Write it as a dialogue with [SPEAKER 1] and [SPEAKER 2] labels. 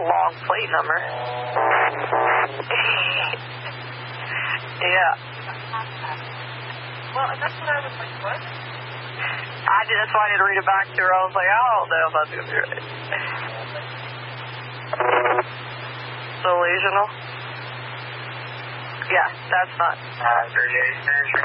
[SPEAKER 1] long plate number. Yeah.
[SPEAKER 2] Well, and that's what I was like, what?
[SPEAKER 1] That's why I didn't read it back to her. I was like, I don't know if that's going to be right. Delusional? Yeah, that's not.
[SPEAKER 3] 38.